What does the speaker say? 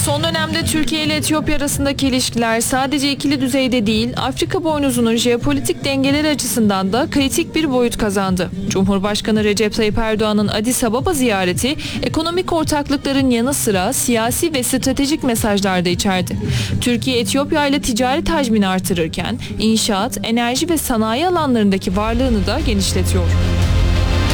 Son dönemde Türkiye ile Etiyopya arasındaki ilişkiler sadece ikili düzeyde değil, Afrika boynuzunun jeopolitik dengeleri açısından da kritik bir boyut kazandı. Cumhurbaşkanı Recep Tayyip Erdoğan'ın Addis Ababa ziyareti, ekonomik ortaklıkların yanı sıra siyasi ve stratejik mesajlar da içerdi. Türkiye, Etiyopya ile ticaret hacmini artırırken, inşaat, enerji ve sanayi alanlarındaki varlığını da genişletiyor.